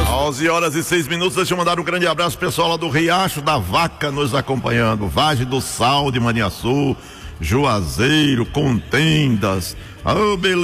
11h06, deixa eu mandar um grande abraço pessoal lá do Riacho da Vaca nos acompanhando, Vagem do Sal de Maniaçu, Juazeiro, Contendas, beleza.